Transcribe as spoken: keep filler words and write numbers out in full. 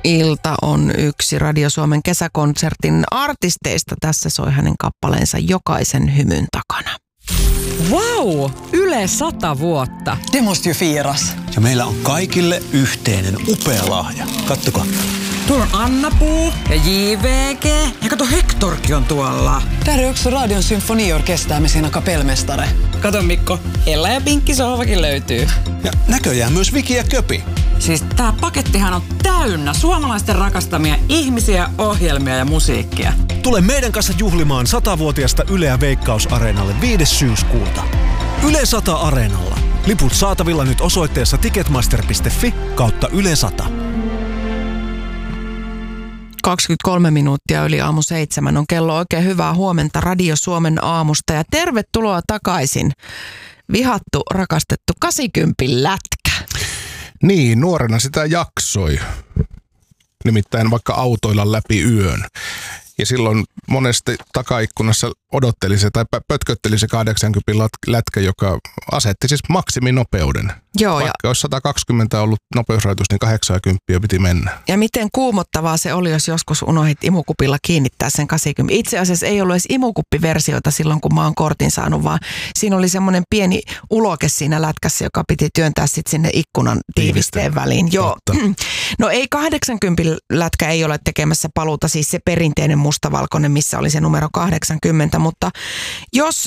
Ilta on yksi Radio Suomen kesäkonsertin artisteista. Tässä soi hänen kappaleensa Jokaisen hymyn takana. Wow! Yle sata vuotta. Det måste ju firas. Ja meillä on kaikille yhteinen upea lahja. Kattokaa. Tuolla on Anna-Puu ja J V G. Ja kato, Hektorkin on tuolla. Där är också Radion symfoniorkester med sina kapellmästare. Kato Mikko, Ella ja Pinkki sohvakin löytyy. Ja näköjään myös Viki ja Köpi. Siis tää pakettihan on täynnä suomalaisten rakastamia ihmisiä, ohjelmia ja musiikkia. Tule meidän kanssa juhlimaan satavuotiasta Yle ja Veikkaus-areenalle viides syyskuuta. Yle sata Areenalla. Liput saatavilla nyt osoitteessa ticketmaster piste fi kautta Yle sata. kaksikymmentäkolme minuuttia yli aamu seitsemän on kello. Oikein hyvää huomenta Radio Suomen aamusta ja tervetuloa takaisin. Vihattu, rakastettu kahdeksankymmentä lätkä. Niin, nuorena sitä jaksoi. Nimittäin vaikka autoilla läpi yön. Ja silloin monesti takaikkunassa odotteli se tai pötkötteli se kahdeksankymmentä lätkä, joka asetti siis maksiminopeuden. Joo, vaikka ja olisi sata kaksikymmentä ollut nopeusrajoitus, niin kahdeksankymmentä piti mennä. Ja miten kuumottavaa se oli, jos joskus unohdit imukupilla kiinnittää sen kahdeksankymmentä. Itse asiassa ei ollut edes imukuppiversioita silloin, kun mä oon kortin saanut, vaan siinä oli semmoinen pieni uloke siinä lätkässä, joka piti työntää sitten sinne ikkunan tiivisteen väliin. Joo. No ei kahdeksankymmentä lätkä ei ole tekemässä paluuta, siis se perinteinen mustavalkoinen, missä oli se numero kahdeksankymmentä, mutta jos